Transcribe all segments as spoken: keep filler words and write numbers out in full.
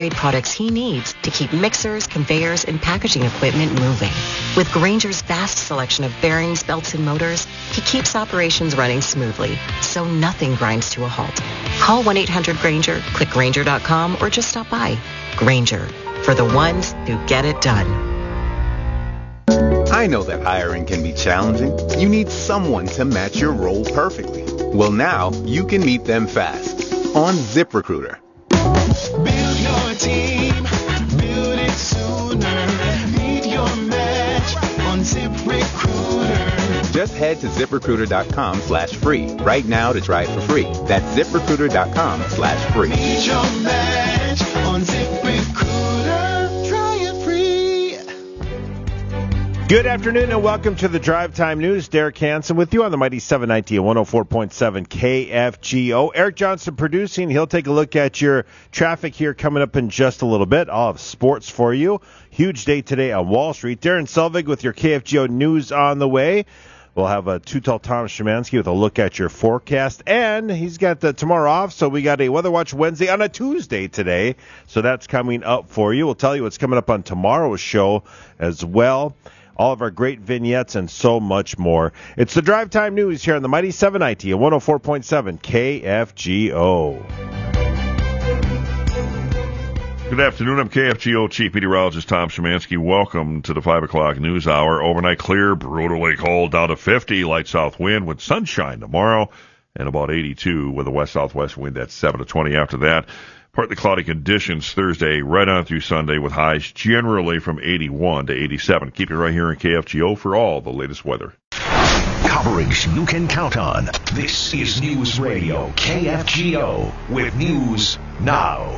products he needs to keep mixers, conveyors, and packaging equipment moving. With Grainger's vast selection of bearings, belts, and motors, he keeps operations running smoothly, so nothing grinds to a halt. Call one eight hundred Grainger, click Grainger dot com, or just stop by. Grainger, for the ones who get it done. I know that hiring can be challenging. You need someone to match your role perfectly. Well, now you can meet them fast on ZipRecruiter. Build your team, build it sooner. Meet your match on ZipRecruiter. Just head to ZipRecruiter.com slash free right now to try it for free. That's ZipRecruiter.com slash free. Meet your match on ZipRecruiter. Try it free. Good afternoon and welcome to the Drive Time News. Derek Hansen with you on the Mighty seven ninety and one oh four point seven K F G O. Eric Johnson producing. He'll take a look at your traffic here coming up in just a little bit. I'll have sports for you. Huge day today on Wall Street. Darren Selvig with your K F G O news on the way. We'll have a two-tall Tom Szymanski with a look at your forecast. And he's got the tomorrow off, so we got a Weather Watch Wednesday on a Tuesday today. So that's coming up for you. We'll tell you what's coming up on tomorrow's show as well. All of our great vignettes and so much more. It's the Drive Time News here on the Mighty seven ninety and one oh four point seven K F G O. Good afternoon. I'm K F G O Chief Meteorologist Tom Szymanski. Welcome to the five o'clock news hour. Overnight clear, brutally cold, down to fifty, light south wind with sunshine tomorrow, and about eighty-two with a west-southwest wind at seven to twenty after that. Partly cloudy conditions Thursday right on through Sunday with highs generally from eighty-one to eighty-seven. Keep it right here in K F G O for all the latest weather. Coverage you can count on. This is News Radio K F G O with News Now.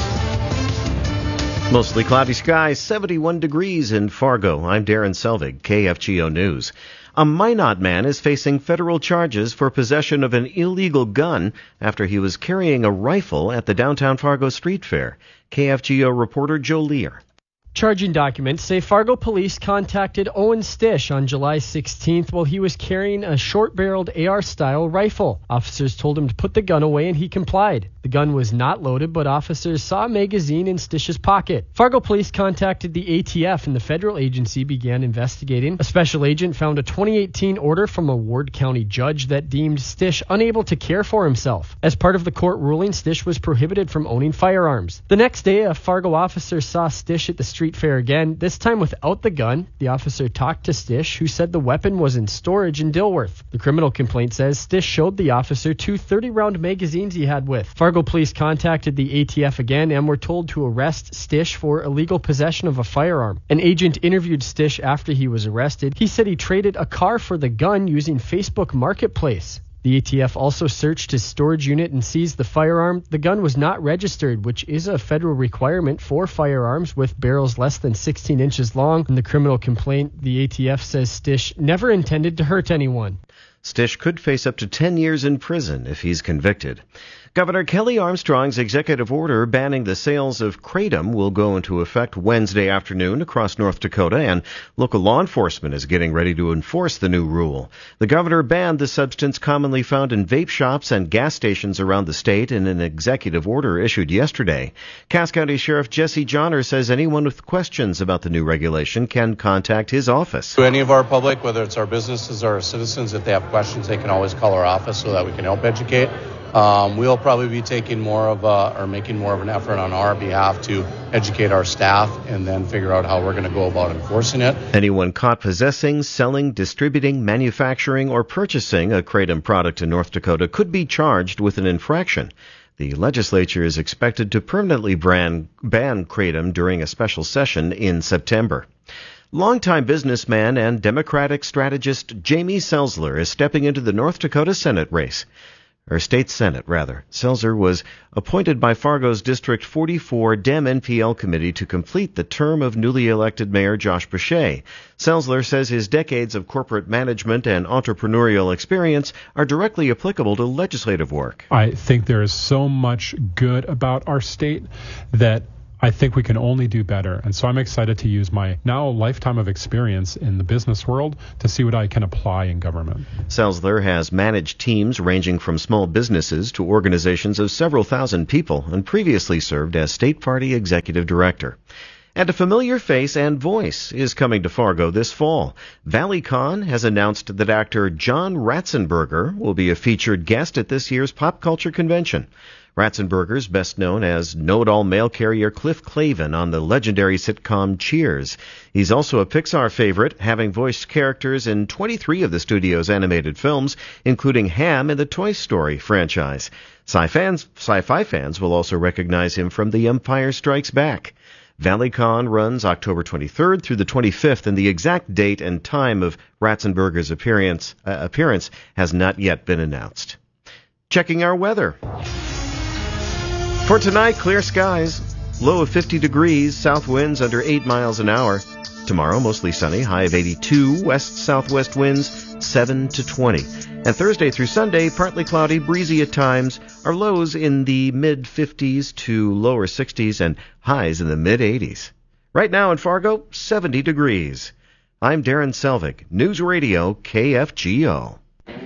Mostly cloudy skies, seventy-one degrees in Fargo. I'm Darren Selvig, K F G O News. A Minot man is facing federal charges for possession of an illegal gun after he was carrying a rifle at the downtown Fargo Street Fair. K F G O reporter Joe Lear. Charging documents say Fargo police contacted Owen Stish on July sixteenth while he was carrying a short-barreled A R-style rifle. Officers told him to put the gun away and he complied. The gun was not loaded, but officers saw a magazine in Stish's pocket. Fargo police contacted the A T F and the federal agency began investigating. A special agent found a twenty eighteen order from a Ward County judge that deemed Stish unable to care for himself. As part of the court ruling, Stish was prohibited from owning firearms. The next day, a Fargo officer saw Stish at the street fair again, this time without the gun. The officer talked to Stish, who said the weapon was in storage in Dilworth. The criminal complaint says Stish showed the officer two thirty-round magazines he had with. Fargo police contacted the A T F again and were told to arrest Stish for illegal possession of a firearm. An agent interviewed Stish after he was arrested. He said he traded a car for the gun using Facebook Marketplace. The A T F also searched his storage unit and seized the firearm. The gun was not registered, which is a federal requirement for firearms with barrels less than sixteen inches long. In the criminal complaint, the A T F says Stish never intended to hurt anyone. Stish could face up to ten years in prison if he's convicted. Governor Kelly Armstrong's executive order banning the sales of kratom will go into effect Wednesday afternoon across North Dakota, and local law enforcement is getting ready to enforce the new rule. The governor banned the substance commonly found in vape shops and gas stations around the state in an executive order issued yesterday. Cass County Sheriff Jesse Johnner says anyone with questions about the new regulation can contact his office. To any of our public, whether it's our businesses or our citizens, if they have questions, they can always call our office so that we can help educate. Um, we'll probably be taking more of a, or making more of an effort on our behalf to educate our staff and then figure out how we're going to go about enforcing it. Anyone caught possessing, selling, distributing, manufacturing, or purchasing a kratom product in North Dakota could be charged with an infraction. The legislature is expected to permanently ban, ban kratom during a special session in September. Longtime businessman and Democratic strategist Jamie Selzler is stepping into the North Dakota Senate race. Or State Senate, rather. Selzer was appointed by Fargo's District forty-four Dem N P L committee to complete the term of newly elected Mayor Josh Boucher. Selzler says his decades of corporate management and entrepreneurial experience are directly applicable to legislative work. I think there is so much good about our state that I think we can only do better. And so I'm excited to use my now lifetime of experience in the business world to see what I can apply in government. Selzler has managed teams ranging from small businesses to organizations of several thousand people and previously served as State Party Executive Director. And a familiar face and voice is coming to Fargo this fall. ValleyCon has announced that actor John Ratzenberger will be a featured guest at this year's pop culture convention. Ratzenberger's best known as know-it-all mail carrier Cliff Clavin on the legendary sitcom Cheers. He's also a Pixar favorite, having voiced characters in twenty-three of the studio's animated films, including Ham in the Toy Story franchise. Sci fans, sci-fi fans will also recognize him from The Empire Strikes Back. ValleyCon runs October twenty-third through the twenty-fifth, and the exact date and time of Ratzenberger's appearance, uh, appearance has not yet been announced. Checking our weather. For tonight, clear skies, low of fifty degrees, south winds under eight miles an hour. Tomorrow, mostly sunny, high of eighty-two, west-southwest winds seven to twenty. And Thursday through Sunday, partly cloudy, breezy at times, our lows in the mid-fifties to lower sixties and highs in the mid-eighties. Right now in Fargo, seventy degrees. I'm Darren Selvig, News Radio K F G O.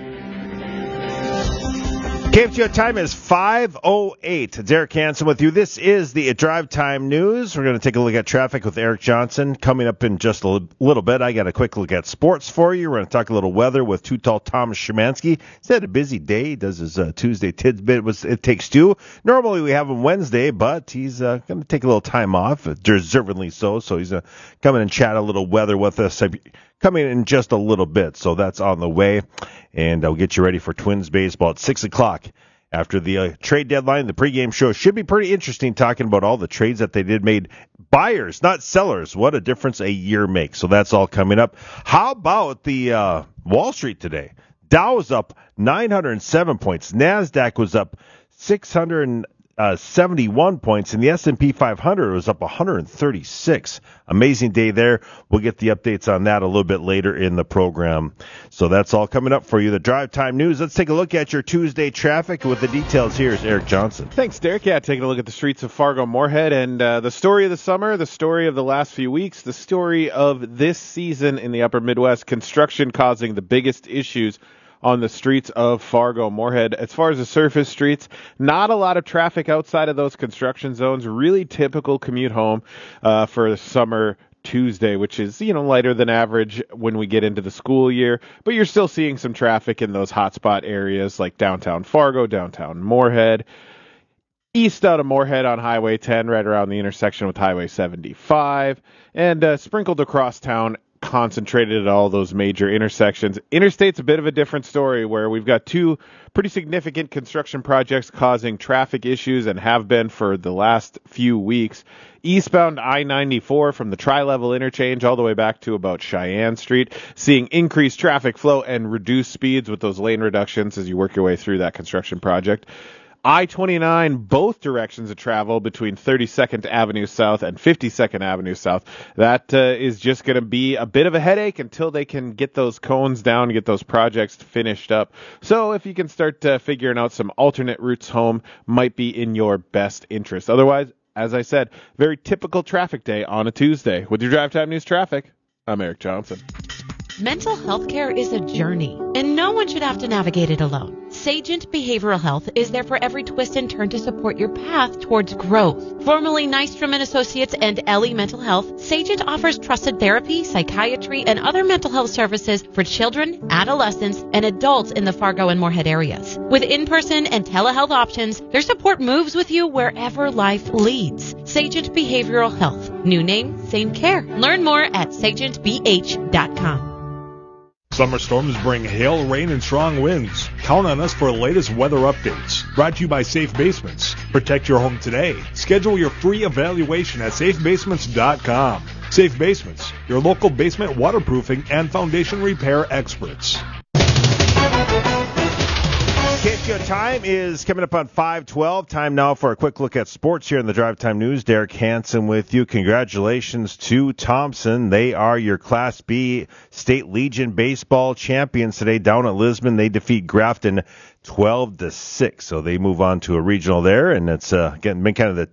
K F G O time is five oh eight. Derek Hansen with you. This is the Drive Time News. We're going to take a look at traffic with Eric Johnson coming up in just a little bit. I got a quick look at sports for you. We're going to talk a little weather with Too Tall Thomas Szymanski. He's had a busy day. He does his uh, Tuesday tidbit with It Takes Two. Normally we have him Wednesday, but he's uh, going to take a little time off, deservedly so. So he's going to come in and chat a little weather with us. Coming in just a little bit, so that's on the way. And I'll get you ready for Twins baseball at six o'clock. After the uh, trade deadline, the pregame show should be pretty interesting, talking about all the trades that they did made. Buyers, not sellers. What a difference a year makes. So that's all coming up. How about the uh, Wall Street today? Dow was up nine hundred seven points. NASDAQ was up six hundred seventy-one points, and the S and P five hundred was up one hundred thirty-six. Amazing day there. We'll get the updates on that a little bit later in the program. So that's all coming up for you. The Drive Time News. Let's take a look at your Tuesday traffic. With the details, here's Eric Johnson. Thanks, Derek. Yeah, taking a look at the streets of Fargo-Moorhead, and uh, the story of the summer, the story of the last few weeks, the story of this season in the upper Midwest, construction causing the biggest issues on the streets of Fargo-Moorhead. As far as the surface streets, not a lot of traffic outside of those construction zones. Really typical commute home uh, for summer Tuesday, which is, you know, lighter than average when we get into the school year. But you're still seeing some traffic in those hotspot areas like downtown Fargo, downtown Moorhead, east out of Moorhead on Highway ten, right around the intersection with Highway seventy-five, and uh, sprinkled across town, concentrated at all those major intersections. Interstate's a bit of a different story, where we've got two pretty significant construction projects causing traffic issues and have been for the last few weeks. Eastbound I ninety-four from the Tri-Level interchange all the way back to about Cheyenne Street, seeing increased traffic flow and reduced speeds with those lane reductions as you work your way through that construction project. I twenty-nine, both directions of travel between thirty-second Avenue South and fifty-second Avenue South. That uh, is just going to be a bit of a headache until they can get those cones down, get those projects finished up. So if you can start uh, figuring out some alternate routes home, might be in your best interest. Otherwise, as I said, very typical traffic day on a Tuesday. With your Drive Time News traffic, I'm Eric Johnson. Mental health care is a journey, and no one should have to navigate it alone. Sagent Behavioral Health is there for every twist and turn to support your path towards growth. Formerly Nystrom and Associates and Ellie Mental Health, Sagent offers trusted therapy, psychiatry, and other mental health services for children, adolescents, and adults in the Fargo and Moorhead areas. With in-person and telehealth options, their support moves with you wherever life leads. Sagent Behavioral Health. New name, same care. Learn more at sagent b h dot com. Summer storms bring hail, rain, and strong winds. Count on us for the latest weather updates. Brought to you by Safe Basements. Protect your home today. Schedule your free evaluation at safe basements dot com. Safe Basements, your local basement waterproofing and foundation repair experts. K F G O time is coming up on five twelve. Time now for a quick look at sports here in the Drive Time News. Derek Hansen with you. Congratulations to Thompson. They are your Class B State Legion baseball champions today down at Lisbon. They defeat Grafton twelve to six. So they move on to a regional there, and it's uh, again been kind of the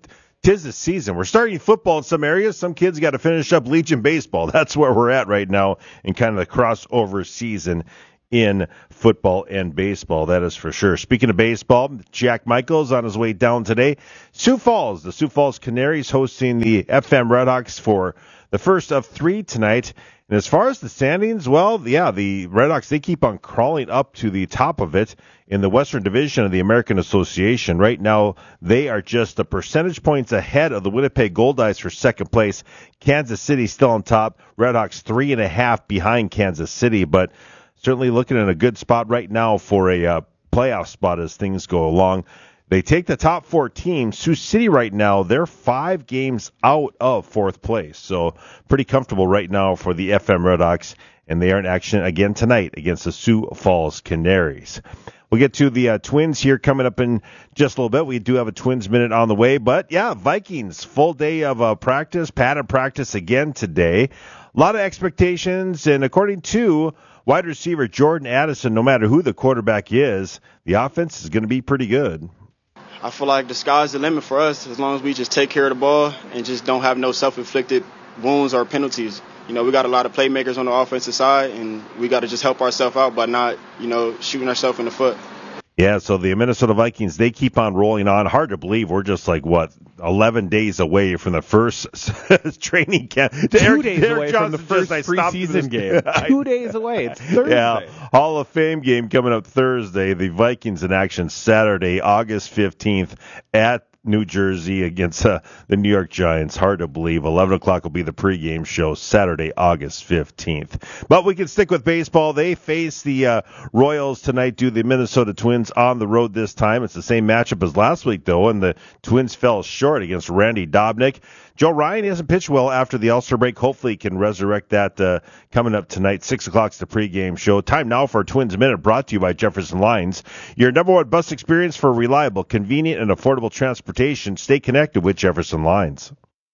'tis the season. We're starting football in some areas. Some kids got to finish up Legion baseball. That's where we're at right now in kind of the crossover season in football and baseball. That is for sure. Speaking of baseball, Jack Michaels on his way down today. Sioux Falls, the Sioux Falls Canaries hosting the F M Redhawks for the first of three tonight. And as far as the standings, well, yeah, the Redhawks, they keep on crawling up to the top of it in the Western Division of the American Association. Right now, they are just a percentage points ahead of the Winnipeg Goldeyes for second place. Kansas City still on top. Redhawks three and a half behind Kansas City, but certainly looking in a good spot right now for a uh, playoff spot as things go along. They take the top four teams. Sioux City right now, they're five games out of fourth place. So pretty comfortable right now for the F M Redhawks, and they are in action again tonight against the Sioux Falls Canaries. We'll get to the uh, Twins here coming up in just a little bit. We do have a Twins Minute on the way. But, yeah, Vikings, full day of uh, practice, padded practice again today. A lot of expectations, and according to wide receiver Jordan Addison, no matter who the quarterback is, the offense is going to be pretty good. I feel like the sky's the limit for us as long as we just take care of the ball and just don't have no self-inflicted wounds or penalties. You know, we got a lot of playmakers on the offensive side, and we got to just help ourselves out by not, you know, shooting ourselves in the foot. Yeah, so the Minnesota Vikings, they keep on rolling on. Hard to believe we're just like, what, eleven days away from the first training camp. Two Eric, days Eric away Johnson from the first says, I preseason game. Two days away. It's Thursday. Yeah, Hall of Fame game coming up Thursday. The Vikings in action Saturday, August fifteenth at New Jersey against uh, the New York Giants. Hard to believe. eleven o'clock will be the pregame show Saturday, August fifteenth. But we can stick with baseball. They face the uh, Royals tonight, do the Minnesota Twins on the road this time. It's the same matchup as last week, though, and the Twins fell short against Randy Dobnak. Joe Ryan hasn't pitched well after the All-Star break. Hopefully he can resurrect that uh, coming up tonight. six o'clock's the pregame show. Time now for a Twins Minute, brought to you by Jefferson Lines. Your number one bus experience for reliable, convenient, and affordable transportation. Stay connected with Jefferson Lines.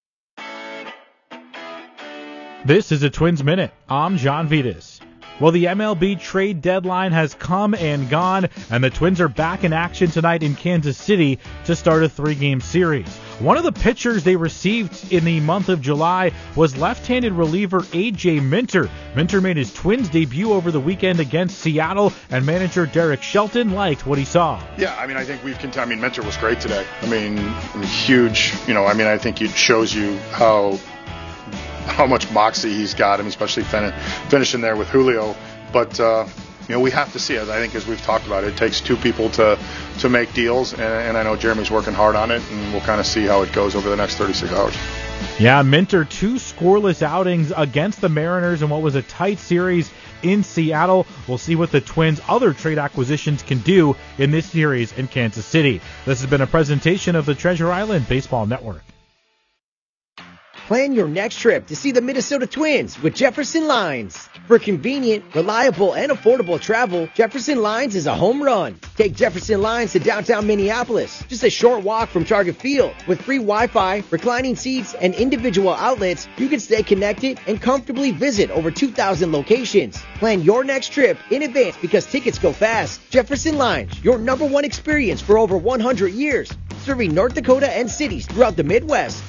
This is a Twins Minute. I'm John Vitas. Well, the M L B trade deadline has come and gone, and the Twins are back in action tonight in Kansas City to start a three-game series. One of the pitchers they received in the month of July was left-handed reliever A J Minter. Minter made his Twins debut over the weekend against Seattle, and manager Derek Shelton liked what he saw. Yeah, I mean, I think we've continued. I mean, Minter was great today. I mean, I mean, huge. You know, I mean, I think it shows you how how much moxie he's got, I mean, especially fin- finishing there with Julio. But, uh, you know, we have to see it. I think, as we've talked about, it takes two people to, to make deals, and, and I know Jeremy's working hard on it, and we'll kind of see how it goes over the next thirty-six hours. Yeah, Minter, two scoreless outings against the Mariners in what was a tight series in Seattle. We'll see what the Twins' other trade acquisitions can do in this series in Kansas City. This has been a presentation of the Treasure Island Baseball Network. Plan your next trip to see the Minnesota Twins with Jefferson Lines. For convenient, reliable, and affordable travel, Jefferson Lines is a home run. Take Jefferson Lines to downtown Minneapolis, just a short walk from Target Field. With free Wi-Fi, reclining seats, and individual outlets, you can stay connected and comfortably visit over two thousand locations. Plan your next trip in advance because tickets go fast. Jefferson Lines, your number one experience for over one hundred years, serving North Dakota and cities throughout the Midwest.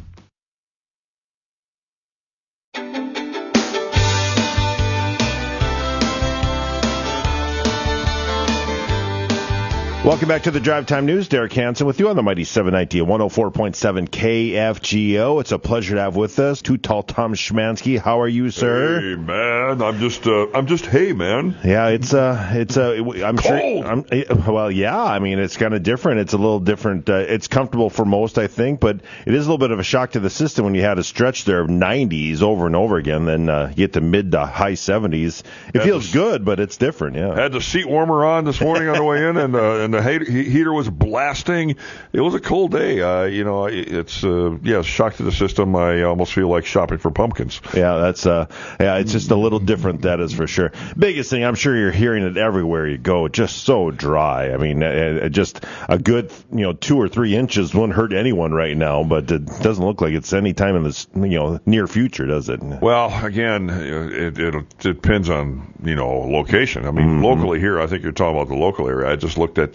Welcome back to the Drive Time News. Derek Hansen with you on the Mighty seven ninety and one oh four point seven K F G O. It's a pleasure to have with us Too Tall Tom Schmansky. How are you, sir? Hey, man. I'm just, uh, I'm just, hey, man. Yeah, it's, uh, it's, uh, I'm Cold. sure, I'm, well, yeah, I mean, it's kind of different. It's a little different. Uh, it's comfortable for most, I think, but it is a little bit of a shock to the system when you had a stretch there of nineties over and over again. Then uh, you get to mid to high seventies. It Had feels the, good, but it's different, yeah. Had the seat warmer on this morning on the way in, and, uh, and the heater was blasting. It was a cold day. Uh, you know, it's, uh, yeah, shock to the system. I almost feel like shopping for pumpkins. Yeah, that's, uh, yeah, it's just a little different, that is for sure. Biggest thing, I'm sure you're hearing it everywhere you go, just so dry. I mean, uh, just a good, you know, two or three inches wouldn't hurt anyone right now, but it doesn't look like it's any time in this, you know, near future, does it? Well, again, it, it, it depends on, you know, location. I mean, mm-hmm. locally here, I think you're talking about the local area. I just looked at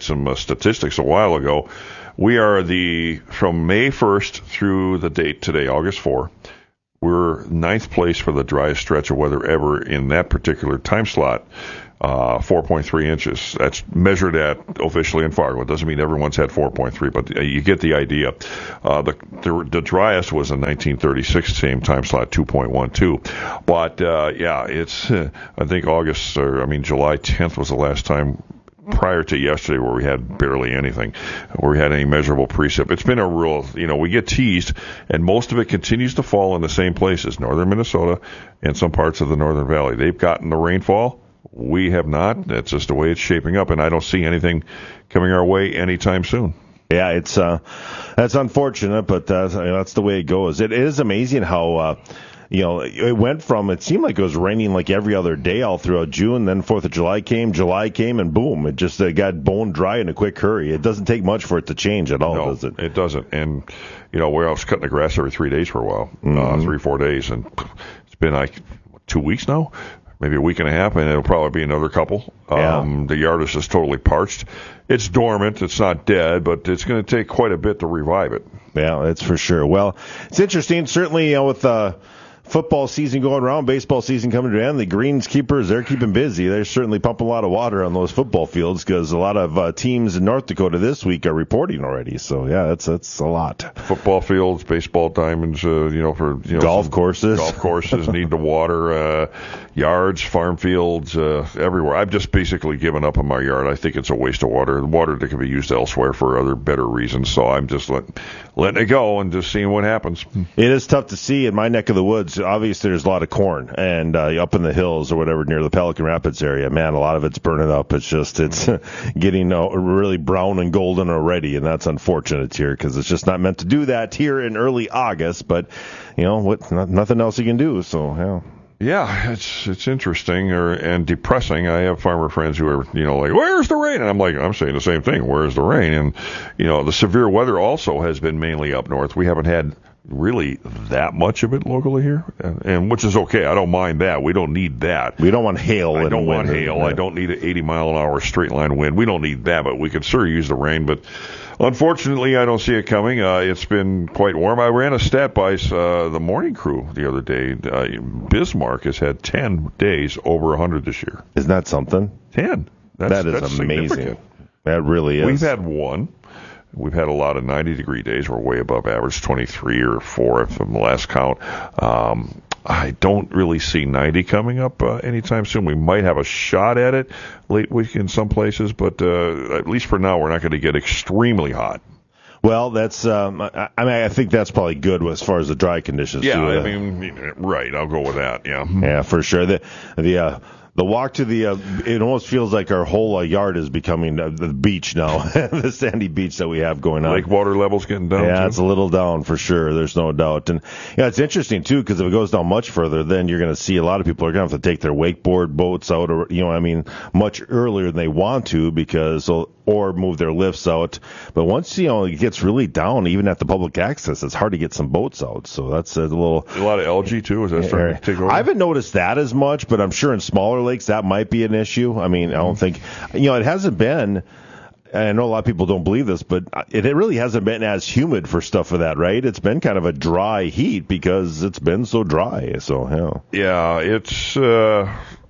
some uh, statistics a while ago. We are the, from May first through the date today, August fourth, we're ninth place for the driest stretch of weather ever in that particular time slot. Uh, four point three inches. That's measured at officially in Fargo. It doesn't mean everyone's had four point three, but you get the idea. Uh, the, the the driest was in nineteen thirty-six, same time slot, two point one two. But uh, yeah, it's uh, I think August or I mean July tenth was the last time prior to yesterday where we had barely anything, where we had any measurable precip. It's been a real, you know, we get teased, and most of it continues to fall in the same places, northern Minnesota and some parts of the Northern Valley. They've gotten the rainfall. We have not. That's just the way it's shaping up, and I don't see anything coming our way anytime soon. Yeah, it's uh, that's unfortunate, but uh, that's the way it goes. It, it is amazing how, uh, you know, it went from, it seemed like it was raining like every other day all throughout June, then fourth of July came, July came, and boom, it just uh, got bone dry in a quick hurry. It doesn't take much for it to change at all, no, does it? It doesn't. And, you know, we're cutting the grass every three days for a while, mm-hmm. uh, three, four days, and it's been like two weeks now. Maybe a week and a half, and it'll probably be another couple. Yeah. Um, the yard is just totally parched. It's dormant. It's not dead, but it's going to take quite a bit to revive it. Yeah, that's for sure. Well, it's interesting. Certainly, you know, with uh, football season going around, baseball season coming to an end, the greenskeepers, they're keeping busy. They're certainly pumping a lot of water on those football fields because a lot of uh, teams in North Dakota this week are reporting already. So, yeah, that's that's a lot. Football fields, baseball diamonds, uh, you know, for you know, golf courses. Golf courses need to water, uh, yards, farm fields, uh, everywhere. I've just basically given up on my yard. I think it's a waste of water. Water that can be used elsewhere for other better reasons. So I'm just let, letting it go and just seeing what happens. It is tough to see in my neck of the woods. Obviously, there's a lot of corn, and uh, up in the hills or whatever near the Pelican Rapids area, man, a lot of it's burning up. It's just it's getting uh, really brown and golden already, and that's unfortunate here because it's just not meant to do that here in early August. But you know what? Not, nothing else you can do. So yeah. Yeah, it's it's interesting or and depressing. I have farmer friends who are, you know, like, where's the rain? And I'm like, I'm saying the same thing. Where's the rain? And, you know, the severe weather also has been mainly up north. We haven't had really that much of it locally here, and, and which is okay. I don't mind that. We don't need that. We don't want hail. I don't want wind. hail. I don't need an eighty mile an hour straight line wind. We don't need that, but we could sure use the rain. But unfortunately, I don't see it coming. Uh, it's been quite warm. I ran a stat by uh, the morning crew the other day. Uh, Bismarck has had ten days over one hundred this year. Isn't that something? ten. That's, that is that's amazing. That really is. We've had one. We've had a lot of ninety-degree days. We're way above average, twenty-three or four from the last count. Um, I don't really see ninety coming up uh, anytime soon. We might have a shot at it late week in some places, but uh, at least for now, we're not going to get extremely hot. Well, that's. Um, I, I mean, I think that's probably good as far as the dry conditions. Yeah, too. I mean, right. I'll go with that. Yeah. Yeah, for sure. The the. Uh, The walk to the, uh, it almost feels like our whole uh, yard is becoming uh, the beach now, the sandy beach that we have going on. Lake water levels getting down. Yeah, too? It's a little down for sure. There's no doubt. And yeah, it's interesting too because if it goes down much further, then you're going to see a lot of people are going to have to take their wakeboard boats out, or you know, I mean, much earlier than they want to because or move their lifts out. But once you know it gets really down, even at the public access, it's hard to get some boats out. So that's a little a lot of algae too. Is that starting to take over? I haven't noticed that as much, but I'm sure in smaller lakes that might be an issue. I mean, I don't think, you know, it hasn't been, and I know a lot of people don't believe this, but it, it really hasn't been as humid for stuff for that, right? It's been kind of a dry heat because it's been so dry. So, yeah. Yeah, it's, uh,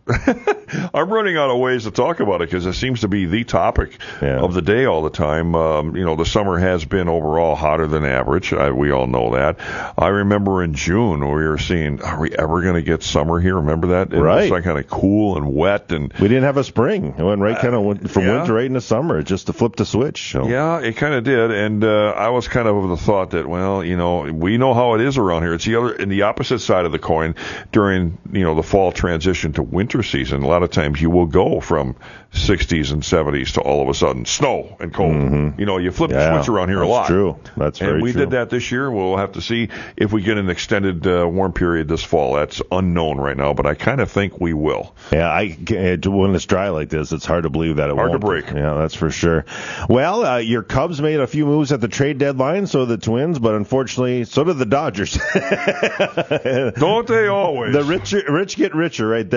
I'm running out of ways to talk about it because it seems to be the topic yeah. of the day all the time. Um, you know, the summer has been overall hotter than average. I, we all know that. I remember in June we were seeing, are we ever going to get summer here? Remember that? It right. was like kind of cool and wet. And we didn't have a spring. It went right kind of from yeah. winter right into summer just to flip the switch. So. Yeah, it kind of did. And uh, I was kind of of the thought that, well, you know, we know how it is around here. It's the other, in the opposite side of the coin during, you know, the fall transition to winter season. A lot of times you will go from sixties and seventies to all of a sudden snow and cold. Mm-hmm. You know, you flip yeah, the switch around here a lot. That's true. That's very And we true. did that this year. We'll have to see if we get an extended uh, warm period this fall. That's unknown right now, but I kind of think we will. Yeah, I when it's dry like this, it's hard to believe that it hard won't. to break. Yeah, that's for sure. Well, uh, your Cubs made a few moves at the trade deadline, so the Twins, but unfortunately, so did the Dodgers. Don't they always? The rich, rich get richer right there. I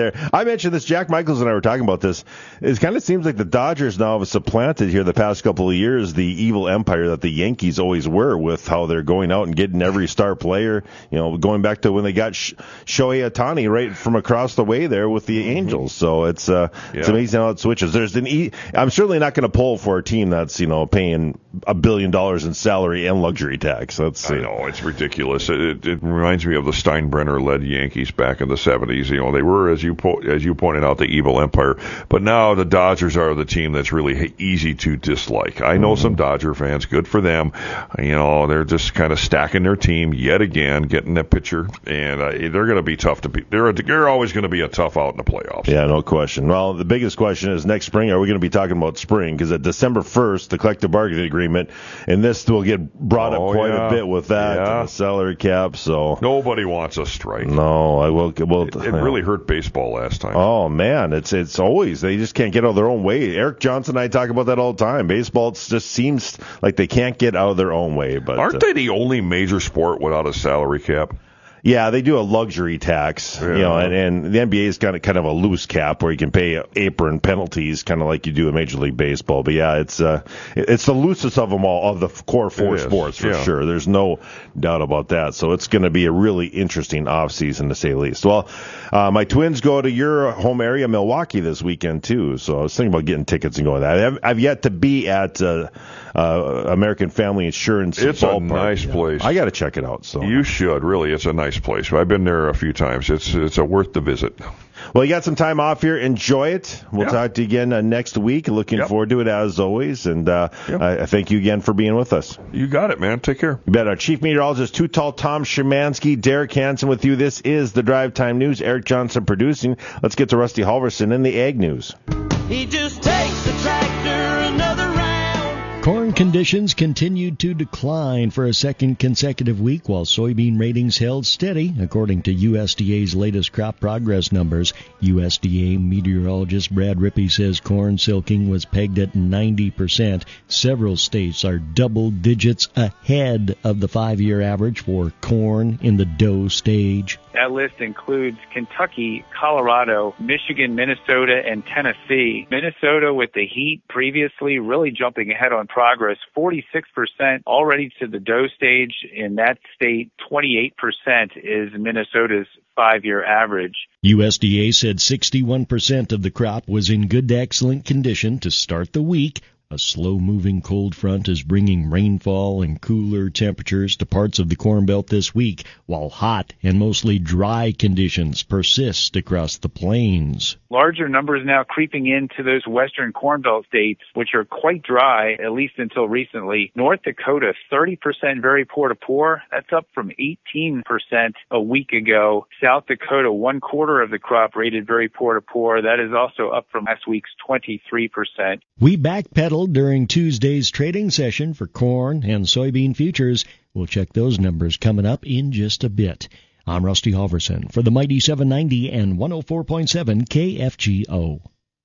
mentioned this. Jack Michaels and I were talking about this. It kind of seems like the Dodgers now have supplanted here the past couple of years the evil empire that the Yankees always were, with how they're going out and getting every star player. You know, going back to when they got Sh- Shohei Ohtani right from across the way there with the Angels. So it's uh, yeah. it's amazing how it switches. There's an e- I'm certainly not going to pull for a team that's, you know, paying a billion dollars in salary and luxury tax. That's I know, it's ridiculous. It, it reminds me of the Steinbrenner-led Yankees back in the seventies. You know, they were, as you po- as you pointed out, the evil empire. But now the Dodgers are the team that's really easy to dislike. I know mm-hmm. some Dodger fans. Good for them. You know, they're just kind of stacking their team yet again, getting that pitcher, and uh, they're going to be tough to beat. They're a, they're always going to be a tough out in the playoffs. Yeah, no question. Well, the biggest question is next spring. Are we going to be talking about spring? Because at December first, the collective bargaining agreement, and this will get brought oh, up quite yeah. a bit with that yeah. and the salary cap. So nobody wants a strike. No, I will. will it, it really hurt baseball last time. Oh man, it's it's always they just can't get out of their own way. Eric Johnson and I talk about that all the time. Baseball just seems like they can't get out of their own way. But aren't uh, they the only major sport without a salary cap? Yeah, they do a luxury tax, yeah. you know, and, and the N B A is kind of kind of a loose cap where you can pay apron penalties, kind of like you do in Major League Baseball. But yeah, it's uh, it's the loosest of them all, of the core four sports for yeah. sure. There's no doubt about that. So it's going to be a really interesting offseason, to say the least. Well, uh, my Twins go to your home area, Milwaukee, this weekend too. So I was thinking about getting tickets and going there. I've, I've yet to be at uh, uh, American Family Insurance. It's ballpark. a nice place. I got to check it out. So you should really. It's a nice place. I've been there a few times. It's it's a worth the visit. Well, you got some time off here. Enjoy it. We'll yep. talk to you again uh, next week. Looking yep. forward to it as always. And uh, yep. I, I thank you again for being with us. You got it, man. Take care. You bet. Our chief meteorologist, Too Tall Tom Szymanski, Derek Hansen with you. This is the Drive Time News. Eric Johnson producing. Let's get to Rusty Halverson in the Ag News. He just takes the tractor another round. Corn conditions continued to decline for a second consecutive week while soybean ratings held steady, according to U S D A's latest crop progress numbers. U S D A meteorologist Brad Rippey says corn silking was pegged at ninety percent. Several states are double digits ahead of the five-year average for corn in the dough stage. That list includes Kentucky, Colorado, Michigan, Minnesota, and Tennessee. Minnesota, with the heat previously, really jumping ahead on progress, forty-six percent already to the dough stage. In that state, twenty-eight percent is Minnesota's five-year average. U S D A said sixty-one percent of the crop was in good to excellent condition to start the week. A slow-moving cold front is bringing rainfall and cooler temperatures to parts of the Corn Belt this week, while hot and mostly dry conditions persist across the plains. Larger numbers now creeping into those western Corn Belt states, which are quite dry, at least until recently. North Dakota, thirty percent very poor to poor. That's up from eighteen percent a week ago. South Dakota, one quarter of the crop rated very poor to poor. That is also up from last week's twenty-three percent. We backpedaled during Tuesday's trading session for corn and soybean futures. We'll check those numbers coming up in just a bit. I'm Rusty Halverson for the Mighty seven ninety and one oh four point seven K F G O.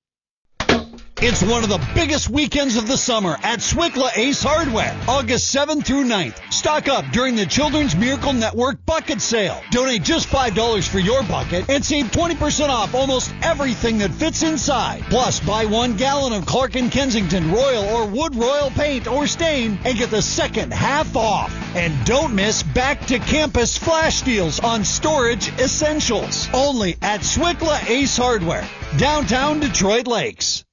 It's one of the biggest weekends of the summer at Swickla Ace Hardware, August seventh through ninth. Stock up during the Children's Miracle Network bucket sale. Donate just five dollars for your bucket and save twenty percent off almost everything that fits inside. Plus, buy one gallon of Clark and Kensington Royal or Wood Royal paint or stain and get the second half off. And don't miss Back to Campus flash deals on storage essentials. Only at Swickla Ace Hardware, downtown Detroit Lakes.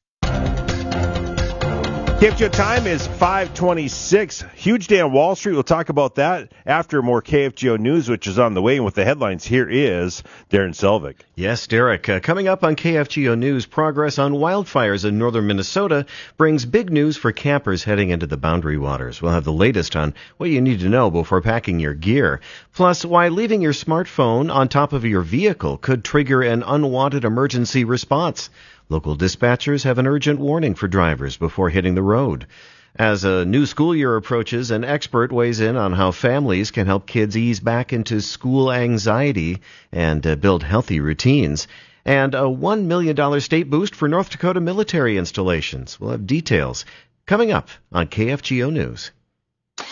K F G O time is five twenty-six. Huge day on Wall Street. We'll talk about that after more K F G O news, which is on the way. And with the headlines, here is Darren Selvig. Yes, Derek. Uh, coming up on K F G O News, progress on wildfires in northern Minnesota brings big news for campers heading into the Boundary Waters. We'll have the latest on what you need to know before packing your gear. Plus, why leaving your smartphone on top of your vehicle could trigger an unwanted emergency response. Local dispatchers have an urgent warning for drivers before hitting the road. As a new school year approaches, an expert weighs in on how families can help kids ease back into school anxiety and uh, build healthy routines. And a one million dollars state boost for North Dakota military installations. We'll have details coming up on K F G O News.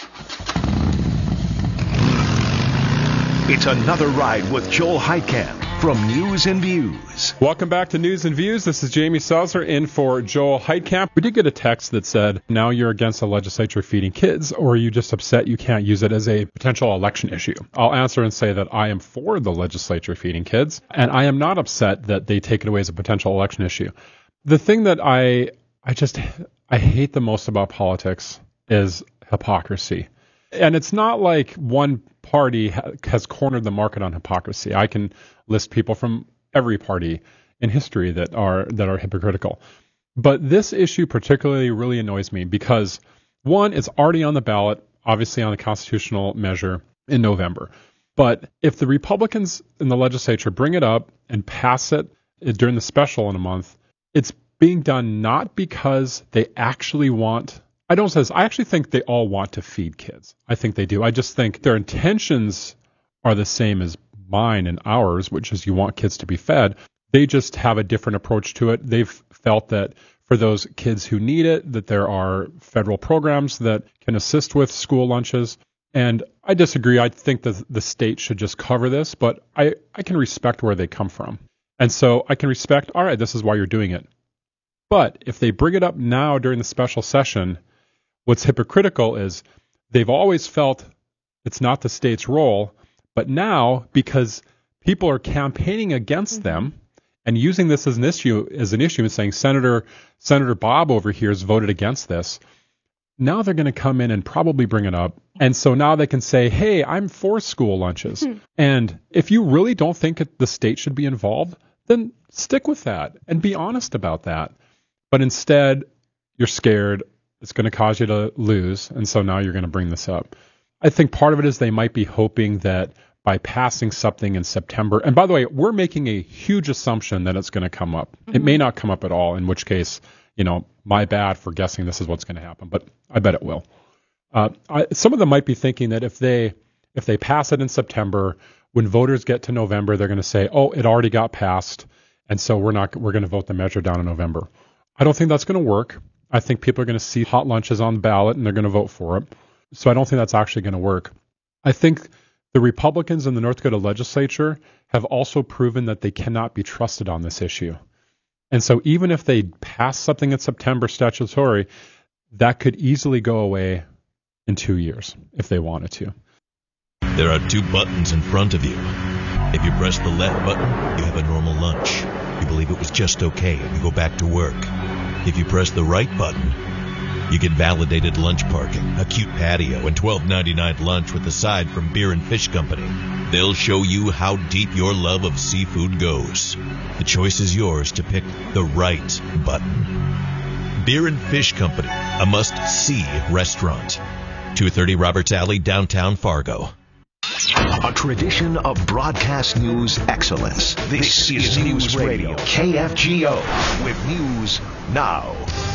It's another ride with Joel Heitkamp. from News and Views. Welcome back to News and Views. This is Jamie Seltzer in for Joel Heitkamp. We did get a text that said, now you're against the legislature feeding kids, or are you just upset you can't use it as a potential election issue? I'll answer and say that I am for the legislature feeding kids, and I am not upset that they take it away as a potential election issue. The thing that I I just I hate the most about politics is hypocrisy. And it's not like one party ha- has cornered the market on hypocrisy. I can list people from every party in history that are that are hypocritical. But this issue particularly really annoys me because, one, it's already on the ballot, obviously on the constitutional measure in November. But if the Republicans in the legislature bring it up and pass it during the special in a month, it's being done not because they actually want I don't say this. I actually think they all want to feed kids. I think they do. I just think their intentions are the same as mine and ours, which is you want kids to be fed. They just have a different approach to it. They've felt that for those kids who need it, that there are federal programs that can assist with school lunches. And I disagree. I think that the state should just cover this, but I, I can respect where they come from. And so I can respect, all right, this is why you're doing it. But if they bring it up now during the special session, what's hypocritical is they've always felt it's not the state's role, but now because people are campaigning against them and using this as an issue as an issue and saying Senator Senator Bob over here has voted against this, now they're going to come in and probably bring it up. And so now they can say, hey, I'm for school lunches. Hmm. And if you really don't think the state should be involved, then stick with that and be honest about that. But instead, you're scared. It's going to cause you to lose, and so now you're going to bring this up. I think part of it is they might be hoping that by passing something in September, and by the way, we're making a huge assumption that it's going to come up. Mm-hmm. It may not come up at all, in which case, you know, my bad for guessing this is what's going to happen, but I bet it will. Uh, I, some of them might be thinking that if they if they pass it in September, when voters get to November, they're going to say, oh, it already got passed, and so we're not we're going to vote the measure down in November. I don't think that's going to work. I think people are going to see hot lunches on the ballot and they're going to vote for it. So I don't think that's actually going to work. I think the Republicans in the North Dakota legislature have also proven that they cannot be trusted on this issue. And so even if they pass something in September statutory, that could easily go away in two years if they wanted to. There are two buttons in front of you. If you press the left button, you have a normal lunch. You believe it was just okay and you go back to work. If you press the right button, you get validated lunch parking, a cute patio, and twelve ninety-nine lunch with a side from Beer and Fish Company. They'll show you how deep your love of seafood goes. The choice is yours to pick the right button. Beer and Fish Company, a must-see restaurant. two thirty Roberts Alley, downtown Fargo. A tradition of broadcast news excellence. This, this is News Radio, K F G O, with News Now.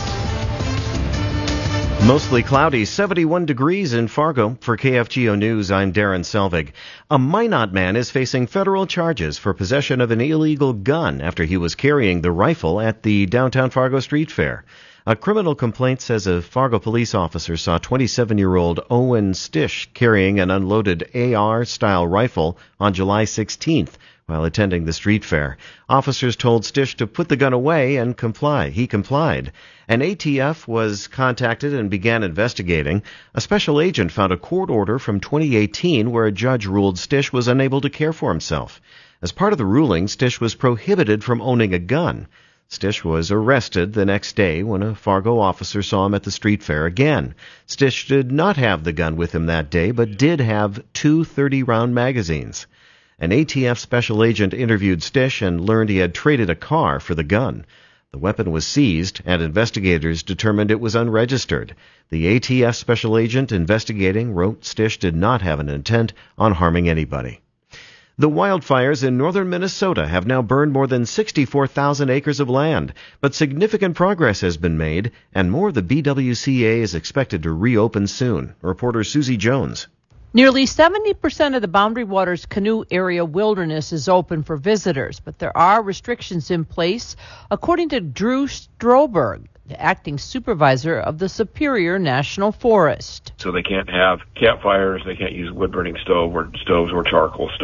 Mostly cloudy, seventy-one degrees in Fargo. For K F G O News, I'm Darren Selvig. A Minot man is facing federal charges for possession of an illegal gun after he was carrying the rifle at the downtown Fargo Street Fair. A criminal complaint says a Fargo police officer saw twenty-seven-year-old Owen Stish carrying an unloaded A R-style rifle on July sixteenth while attending the street fair. Officers told Stish to put the gun away and comply. He complied. An A T F was contacted and began investigating. A special agent found a court order from twenty eighteen where a judge ruled Stish was unable to care for himself. As part of the ruling, Stish was prohibited from owning a gun. Stish was arrested the next day when a Fargo officer saw him at the street fair again. Stish did not have the gun with him that day, but did have two thirty-round magazines. An A T F special agent interviewed Stish and learned he had traded a car for the gun. The weapon was seized, and investigators determined it was unregistered. The A T F special agent investigating wrote Stish did not have an intent on harming anybody. The wildfires in northern Minnesota have now burned more than sixty-four thousand acres of land, but significant progress has been made, and more of the B W C A is expected to reopen soon. Reporter Susie Jones. Nearly seventy percent of the Boundary Waters Canoe Area wilderness is open for visitors, but there are restrictions in place, according to Drew Stroberg, the acting supervisor of the Superior National Forest. So they can't have campfires, they can't use wood-burning stove or stoves or charcoal stoves.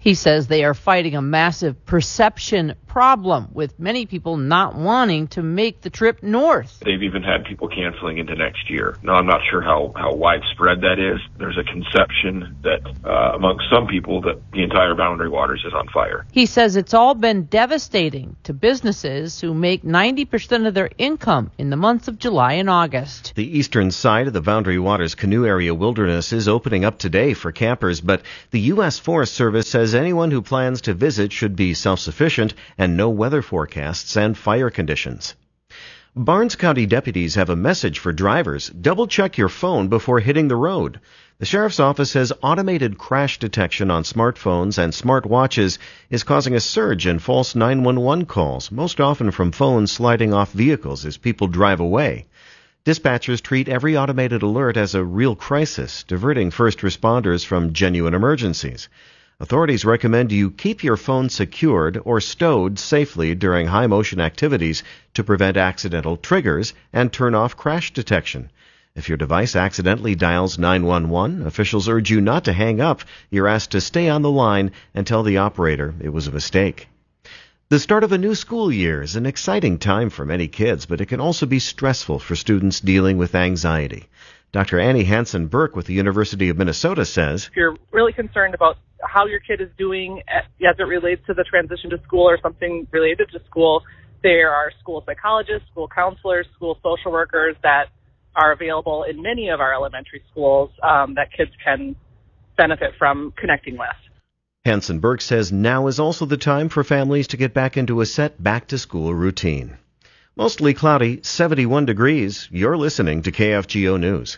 He says they are fighting a massive perception problem, with many people not wanting to make the trip north. They've even had people canceling into next year. Now, I'm not sure how, how widespread that is. There's a conception that uh, among some people that the entire Boundary Waters is on fire. He says it's all been devastating to businesses who make ninety percent of their income in the months of July and August. The eastern side of the Boundary Waters Canoe Area Wilderness is opening up today for campers, but the U S Forest Service says anyone who plans to visit should be self-sufficient and know weather forecasts and fire conditions. Barnes County deputies have a message for drivers. Double check your phone before hitting the road. The sheriff's office says automated crash detection on smartphones and smartwatches is causing a surge in false nine one one calls, most often from phones sliding off vehicles as people drive away. Dispatchers treat every automated alert as a real crisis, diverting first responders from genuine emergencies. Authorities recommend you keep your phone secured or stowed safely during high-motion activities to prevent accidental triggers and turn off crash detection. If your device accidentally dials nine one one, officials urge you not to hang up. You're asked to stay on the line and tell the operator it was a mistake. The start of a new school year is an exciting time for many kids, but it can also be stressful for students dealing with anxiety. Doctor Annie Hansen-Burke with the University of Minnesota says, if you're really concerned about how your kid is doing as it relates to the transition to school or something related to school, there are school psychologists, school counselors, school social workers that are available in many of our elementary schools um, that kids can benefit from connecting with. Hansen-Burke says now is also the time for families to get back into a set back-to-school routine. Mostly cloudy, seventy-one degrees. You're listening to K F G O News.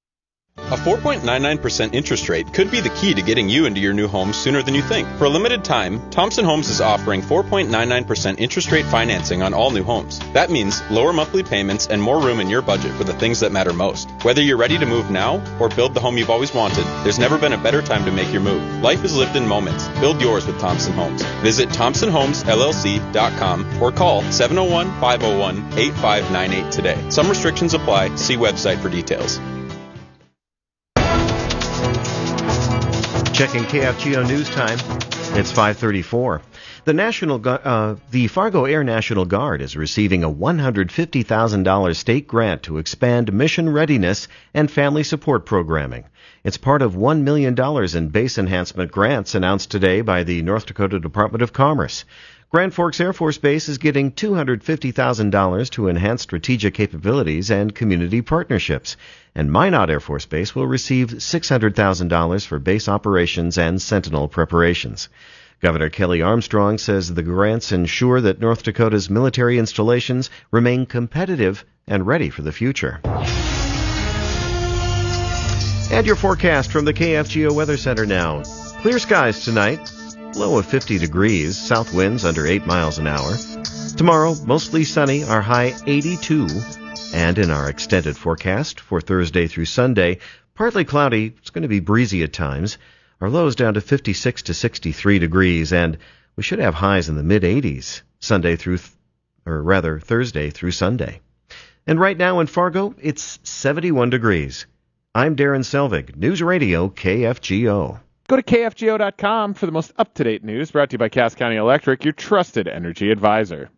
A four point nine nine percent interest rate could be the key to getting you into your new home sooner than you think. For a limited time, Thompson Homes is offering four point nine nine percent interest rate financing on all new homes. That means lower monthly payments and more room in your budget for the things that matter most. Whether you're ready to move now or build the home you've always wanted, there's never been a better time to make your move. Life is lived in moments. Build yours with Thompson Homes. Visit thompson homes l l c dot com or call seven oh one, five oh one, eight five nine eight today. Some restrictions apply. See website for details. Checking K F G O News Time. It's five thirty-four. The National, uh, the Fargo Air National Guard is receiving a one hundred fifty thousand dollars state grant to expand mission readiness and family support programming. It's part of one million dollars in base enhancement grants announced today by the North Dakota Department of Commerce. Grand Forks Air Force Base is getting two hundred fifty thousand dollars to enhance strategic capabilities and community partnerships. And Minot Air Force Base will receive six hundred thousand dollars for base operations and Sentinel preparations. Governor Kelly Armstrong says the grants ensure that North Dakota's military installations remain competitive and ready for the future. And your forecast from the K F G O Weather Center now. Clear skies tonight. Low of fifty degrees, south winds under eight miles an hour. Tomorrow, mostly sunny, our high eighty-two. And in our extended forecast for Thursday through Sunday, partly cloudy, it's going to be breezy at times. Our lows down to fifty-six to sixty-three degrees, and we should have highs in the mid-eighties Sunday through, th- or rather Thursday through Sunday. And right now in Fargo, it's seventy-one degrees. I'm Darren Selvig, News Radio K F G O. Go to K F G O dot com for the most up-to-date news, brought to you by Cass County Electric, your trusted energy advisor.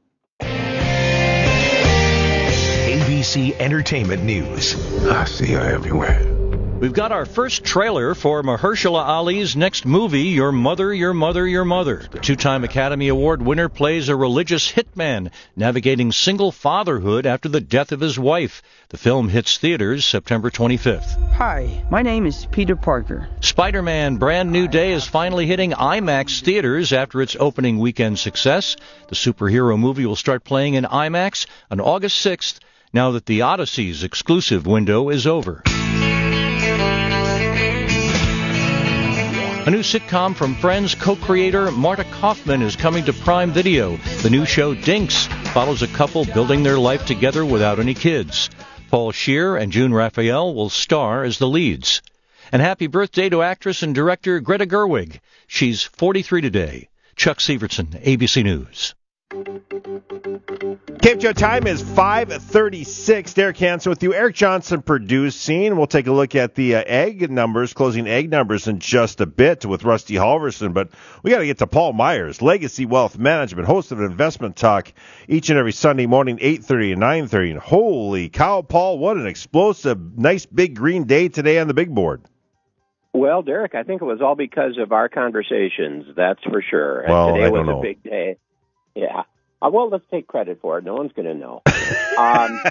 A B C Entertainment News. I see her everywhere. We've got our first trailer for Mahershala Ali's next movie, Your Mother, Your Mother, Your Mother. The two-time Academy Award winner plays a religious hitman navigating single fatherhood after the death of his wife. The film hits theaters September twenty-fifth. Hi, my name is Peter Parker. Spider-Man Brand New Day is finally hitting IMAX theaters after its opening weekend success. The superhero movie will start playing in IMAX on August sixth, now that the Odyssey's exclusive window is over. A new sitcom from Friends co-creator Marta Kaufman is coming to Prime Video. The new show Dinks follows a couple building their life together without any kids. Paul Scheer and June Raphael will star as the leads. And happy birthday to actress and director Greta Gerwig. She's forty-three today. Chuck Severson, A B C News. Cape Joe time is five thirty-six. Derek Hansen with you. Eric Johnson producing. We'll take a look at the uh, egg numbers, closing egg numbers in just a bit with Rusty Halverson. But we got to get to Paul Myers, Legacy Wealth Management, host of Investment Talk each and every Sunday morning, eight thirty and nine thirty. And holy cow, Paul, what an explosive, nice big green day today on the big board. Well, Derek, I think it was all because of our conversations, that's for sure. And Well, today I was don't know. a big day. Yeah. Uh, well, let's take credit for it. No one's going to know. um,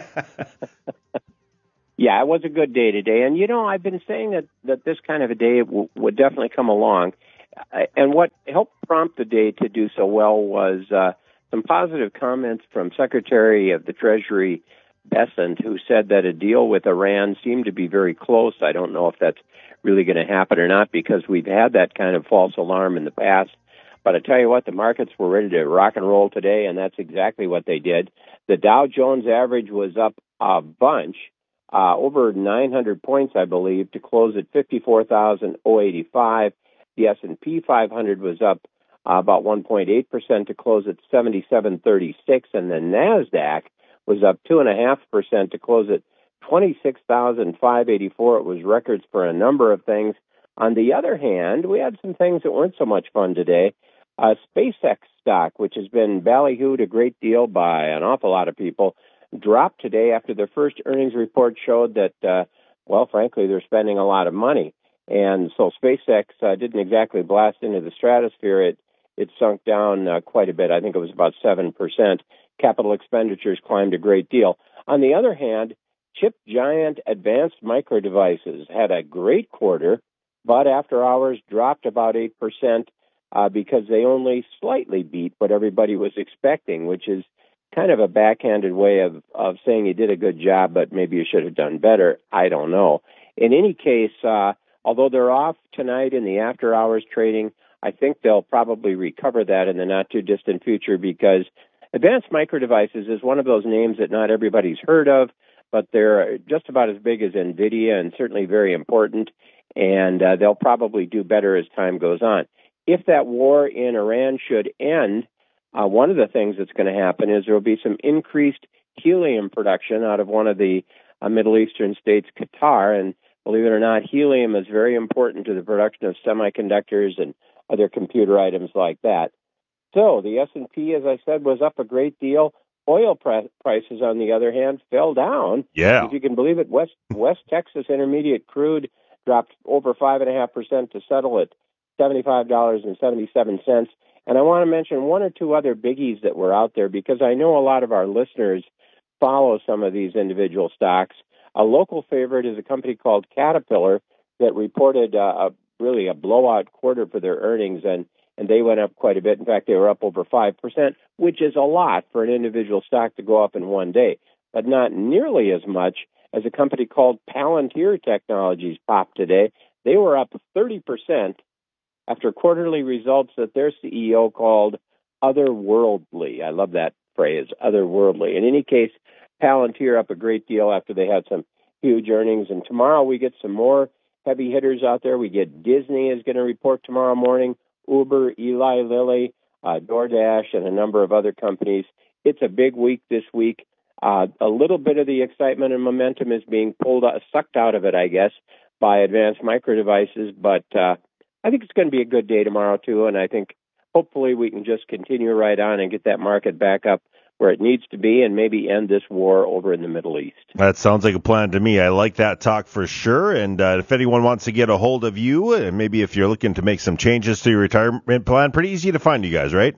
yeah, it was a good day today. And, you know, I've been saying that, that this kind of a day w- would definitely come along. Uh, and what helped prompt the day to do so well was uh, some positive comments from Secretary of the Treasury Bessent, who said that a deal with Iran seemed to be very close. I don't know if that's really going to happen or not, because we've had that kind of false alarm in the past. But I tell you what, the markets were ready to rock and roll today, and that's exactly what they did. The Dow Jones average was up a bunch, uh, over nine hundred points, I believe, to close at fifty-four thousand eighty-five. The S and P five hundred was up uh, about one point eight percent to close at seventy-seven thirty-six, and the NASDAQ was up two point five percent to close at twenty-six thousand five hundred eighty-four. It was records for a number of things. On the other hand, we had some things that weren't so much fun today. Uh, SpaceX stock, which has been ballyhooed a great deal by an awful lot of people, dropped today after their first earnings report showed that, uh, well, frankly, they're spending a lot of money. And so SpaceX uh, didn't exactly blast into the stratosphere. It it sunk down uh, quite a bit. I think it was about seven percent. Capital expenditures climbed a great deal. On the other hand, chip giant Advanced Micro Devices had a great quarter, but after hours dropped about eight percent uh, because they only slightly beat what everybody was expecting, which is kind of a backhanded way of, of saying you did a good job, but maybe you should have done better. I don't know. In any case, uh, although they're off tonight in the after-hours trading, I think they'll probably recover that in the not-too-distant future, because Advanced Micro Devices is one of those names that not everybody's heard of, but they're just about as big as NVIDIA and certainly very important, and uh, they'll probably do better as time goes on. If that war in Iran should end, uh, one of the things that's going to happen is there will be some increased helium production out of one of the uh, Middle Eastern states, Qatar, and believe it or not, helium is very important to the production of semiconductors and other computer items like that. So the S and P, as I said, was up a great deal. Oil pr- prices, on the other hand, fell down. Yeah. If you can believe it, West West Texas Intermediate crude dropped over five point five percent to settle at seventy-five dollars and seventy-seven cents. And I want to mention one or two other biggies that were out there, because I know a lot of our listeners follow some of these individual stocks. A local favorite is a company called Caterpillar that reported uh, a, really a blowout quarter for their earnings, and, and they went up quite a bit. In fact, they were up over five percent, which is a lot for an individual stock to go up in one day, but not nearly as much as a company called Palantir Technologies popped today. They were up thirty percent after quarterly results that their C E O called otherworldly. I love that phrase, otherworldly. In any case, Palantir up a great deal after they had some huge earnings. And tomorrow we get some more heavy hitters out there. We get Disney is going to report tomorrow morning, Uber, Eli Lilly, uh, DoorDash, and a number of other companies. It's a big week this week. Uh, a little bit of the excitement and momentum is being pulled, out, sucked out of it, I guess, by Advanced Micro Devices. But uh, I think it's going to be a good day tomorrow, too. And I think hopefully we can just continue right on and get that market back up where it needs to be, and maybe end this war over in the Middle East. That sounds like a plan to me. I like that talk for sure. And uh, if anyone wants to get a hold of you, and maybe if you're looking to make some changes to your retirement plan, pretty easy to find you guys, right?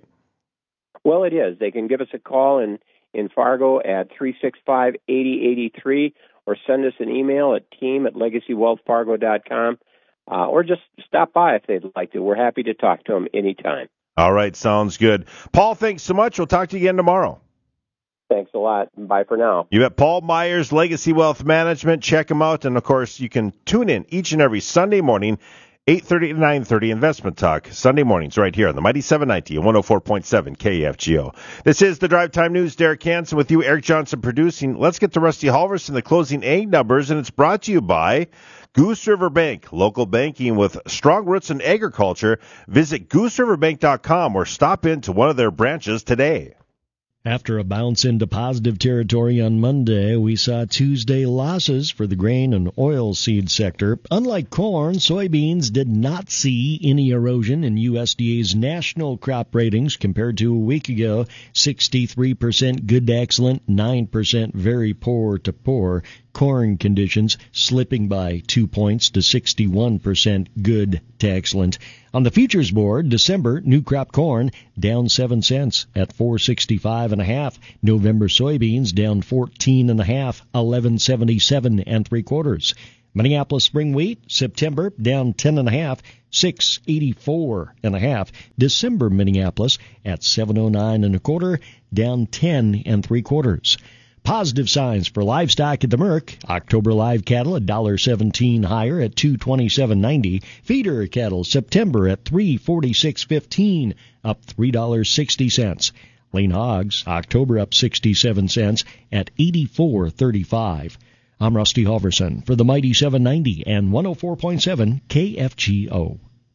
Well, it is. They can give us a call in, in Fargo at three six five, eight zero eight three, or send us an email at team at legacy wealth fargo dot com, uh, or just stop by if they'd like to. We're happy to talk to them anytime. All right, sounds good. Paul, thanks so much. We'll talk to you again tomorrow. Thanks a lot. Bye for now. You bet. Paul Myers, Legacy Wealth Management. Check him out. And, of course, you can tune in each and every Sunday morning, eight thirty to nine thirty, Investment Talk, Sunday mornings right here on the Mighty seven ninety and one oh four point seven K F G O. This is the Drive Time News. Derek Hansen with you, Eric Johnson producing. Let's get to Rusty Halverson, the closing egg numbers, and it's brought to you by Goose River Bank, local banking with strong roots in agriculture. Visit goose river bank dot com or stop into one of their branches today. After a bounce into positive territory on Monday, we saw Tuesday losses for the grain and oilseed sector. Unlike corn, soybeans did not see any erosion in U S D A's national crop ratings compared to a week ago. sixty-three percent good to excellent, nine percent very poor to poor. Corn conditions slipping by two points to sixty-one percent good to excellent. On the futures board, December new crop corn down seven cents at four sixty-five and a half. November soybeans down fourteen and a half, eleven seventy-seven and three quarters. Minneapolis spring wheat September down ten and a half, six eighty-four and a half. December Minneapolis at seven oh nine and a quarter, down ten and three quarters. Positive signs for livestock at the Merc. October live cattle one dollar seventeen higher at two twenty-seven ninety. Feeder cattle September at three forty-six fifteen, up three dollars and sixty cents. Lean hogs October up sixty-seven cents at eighty-four thirty-five. I'm Rusty Halverson for the Mighty seven ninety and one oh four point seven K F G O.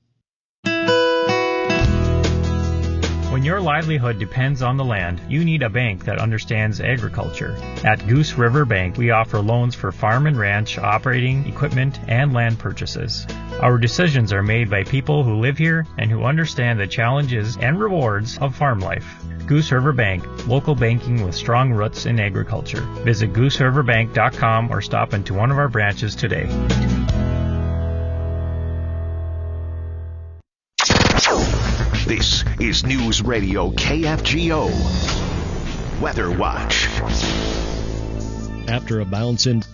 When your livelihood depends on the land, you need a bank that understands agriculture. At Goose River Bank, we offer loans for farm and ranch, operating, equipment, and land purchases. Our decisions are made by people who live here and who understand the challenges and rewards of farm life. Goose River Bank, local banking with strong roots in agriculture. Visit goose river bank dot com or stop into one of our branches today. This is News Radio K F G O. Weather Watch. After a bounce in...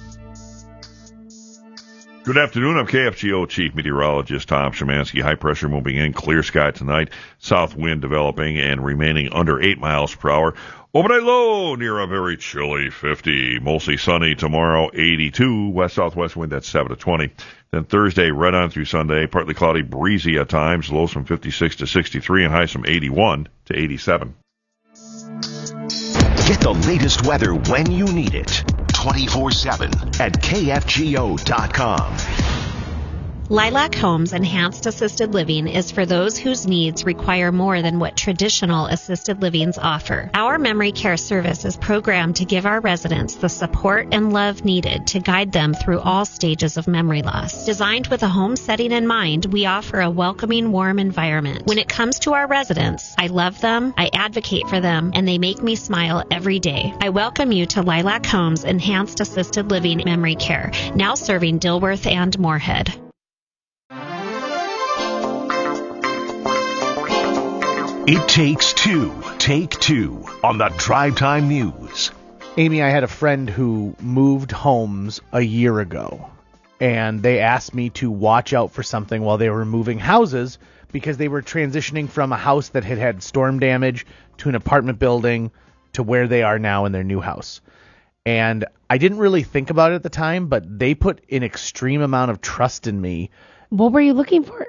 Good afternoon. I'm K F G O Chief Meteorologist Tom Szymanski. High pressure moving in. Clear sky tonight. South wind developing and remaining under eight miles per hour. Overnight low near a very chilly fifty. Mostly sunny tomorrow, eighty-two. West-southwest wind at seven to twenty. Then Thursday, right on through Sunday, partly cloudy, breezy at times. Lows from fifty-six to sixty-three and highs from eighty-one to eighty-seven. Get the latest weather when you need it. twenty-four seven at K F G O dot com. Lilac Homes Enhanced Assisted Living is for those whose needs require more than what traditional assisted livings offer. Our memory care service is programmed to give our residents the support and love needed to guide them through all stages of memory loss. Designed with a home setting in mind, we offer a welcoming, warm environment. When it comes to our residents, I love them, I advocate for them, and they make me smile every day. I welcome you to Lilac Homes Enhanced Assisted Living Memory Care, now serving Dilworth and Moorhead. It takes two. Take two on the Drive Time News. Amy, I had a friend who moved homes a year ago, and they asked me to watch out for something while they were moving houses because they were transitioning from a house that had had storm damage to an apartment building to where they are now in their new house. And I didn't really think about it at the time, but they put an extreme amount of trust in me. What were you looking for?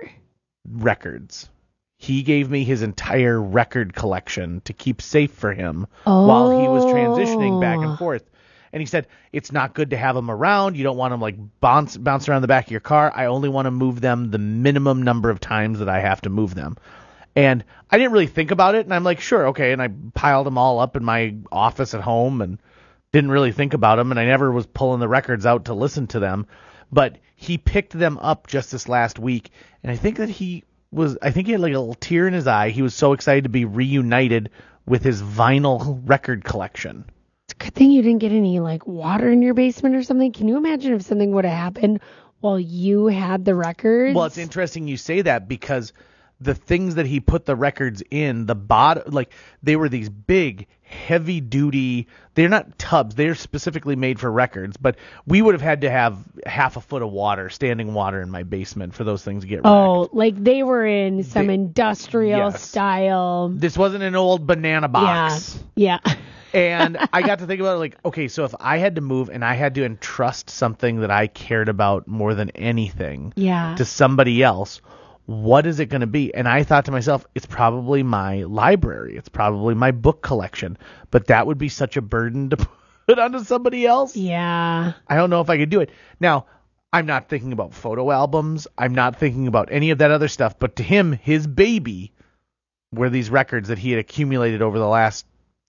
Records. He gave me his entire record collection to keep safe for him oh. while he was transitioning back and forth. And he said, it's not good to have them around. You don't want them like bounce, bounce around the back of your car. I only want to move them the minimum number of times that I have to move them. And I didn't really think about it. And I'm like, sure, okay. And I piled them all up in my office at home and didn't really think about them. And I never was pulling the records out to listen to them. But he picked them up just this last week. And I think that he... was I think he had like a little tear in his eye. He was so excited to be reunited with his vinyl record collection. It's a good thing you didn't get any like water in your basement or something. Can you imagine if something would have happened while you had the records? Well, it's interesting you say that because the things that he put the records in, the bottom, like they were these big, heavy duty, they're not tubs, they're specifically made for records, but we would have had to have half a foot of water, standing water in my basement for those things to get wrecked. Oh, like they were in some they, industrial yes. style. This wasn't an old banana box. Yeah. Yeah. And I got to think about it like, okay, so if I had to move and I had to entrust something that I cared about more than anything yeah. to somebody else, what is it going to be? And I thought to myself, it's probably my library. It's probably my book collection. But that would be such a burden to put onto somebody else. Yeah. I don't know if I could do it. Now, I'm not thinking about photo albums. I'm not thinking about any of that other stuff. But to him, his baby were these records that he had accumulated over the last